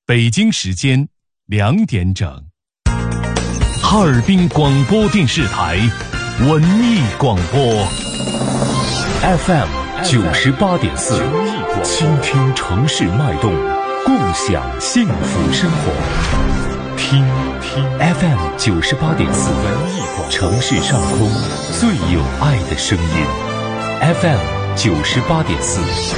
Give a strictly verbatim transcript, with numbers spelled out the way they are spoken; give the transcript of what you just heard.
北京时间两点整，哈尔滨广播电视台文艺广播 F M 九十八点四，倾听城市脉动，共享幸福生活。听听 F M 九十八点四，文艺广播，城市上空最有爱的声音。F M 九十八点四。